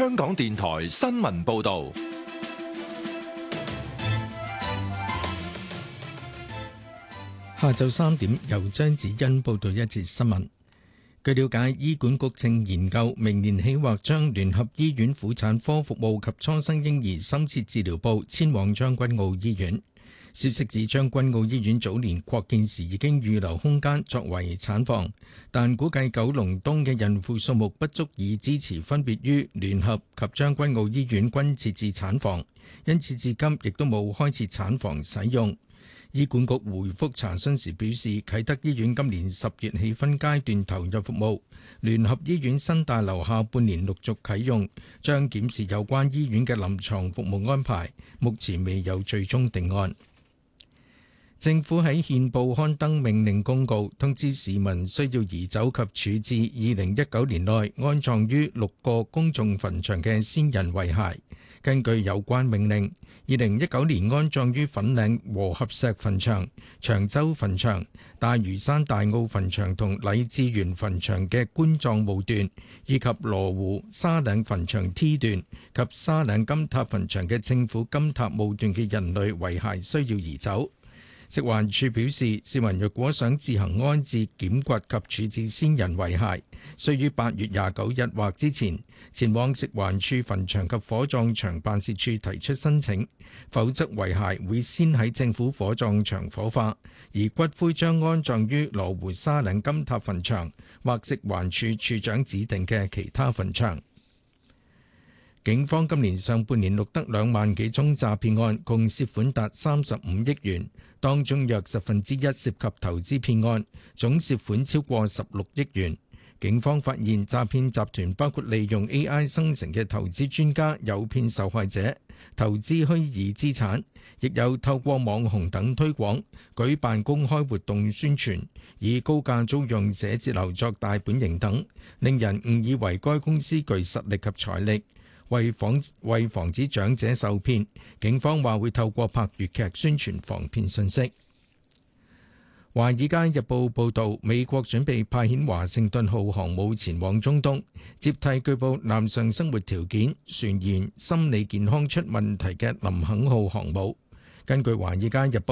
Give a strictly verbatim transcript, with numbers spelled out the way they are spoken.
香港電台新聞報道。 下晝三點，由張子欣報道一節新聞。據了解，醫管局正研究明年起或將聯合醫院婦產科服務及初生嬰兒深切治療部遷往將軍澳醫院。消息指，將軍澳醫院早年擴建時已經預留空間作為產房，但估計九龍東嘅孕婦數目不足以支持分別於聯合及將軍澳醫院均設置產房，因此至今亦都冇開設產房使用。醫管局回覆查詢時表示，啟德醫院今年十月起分階段投入服務，聯合醫院新大樓下半年陸續啟用，將檢視有關醫院嘅臨床服務安排，目前未有最終定案。政府喺憲報刊登命令公告，通知市民需要移走及處置二零一九年內安葬於六個公眾墳場嘅先人遺骸。根據有關命令，二零一九年安葬於粉嶺和合石墳場、長洲墳場、大嶼山大澳墳場同禮志園墳場嘅棺葬墓段，以及羅湖沙嶺墳場 T 段及沙嶺金塔墳場嘅政府金塔墓段嘅人類遺骸需要移走。食環署表示，市民若果想自行安置、檢掘及處置先人遺骸，需於八月廿九日或之前前往食環署墳場及火葬場辦事處提出申請，否則遺骸會先喺政府火葬場火化，而骨灰將安葬於羅湖沙嶺金塔墳場或食環署署長指定嘅其他墳場。警方今年上半年錄得兩萬幾宗詐騙案，共涉款達三十五億元，當中約十分之一涉及投資騙案，總涉款超過十六億元。警方發現詐騙集團包括利用 A I 生成嘅投資專家誘騙受害者投資虛擬資產，亦有透過網紅等推廣，舉辦公開活動宣傳，以高價租用寫字樓作大本營等，令人誤以為該公司具實力及財力。為防為防止長者受騙，警方話會透過拍粵劇宣傳防騙信息。華爾街日報報導，美國準備派遣華盛頓號航母前往中東，接替據報男上生活條件、船員心理健康出問題嘅林肯號航母。根據華爾街日報。